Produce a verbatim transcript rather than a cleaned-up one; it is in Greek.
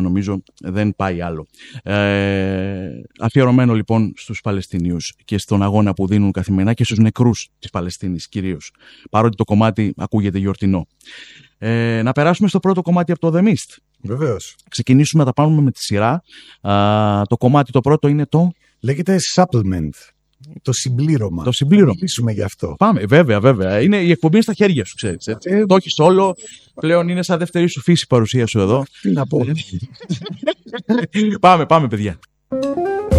νομίζω δεν πάει άλλο. Ε, αφιερωμένο λοιπόν στους Παλαιστινίους και στον αγώνα που δίνουν καθημερινά και στους νεκρούς της Παλαιστίνης κυρίως, παρότι το κομμάτι ακούγεται γιορτινό. Ε, να περάσουμε στο πρώτο κομμάτι από το The Mist. Βεβαίως. Ξεκινήσουμε να τα πάμε με τη σειρά. Α, το κομμάτι το πρώτο είναι το... Λέγεται Supplement. Το συμπλήρωμα. Το συμπλήρωμα. Θα μιλήσουμε γι' αυτό. Πάμε, βέβαια, βέβαια. Είναι, η εκπομπή είναι στα χέρια σου, ξέρεις. Ε, το έχεις όλο. Πλέον είναι σαν δεύτερη σου φύση η παρουσία σου εδώ. Τι να πω. πάμε, πάμε, παιδιά.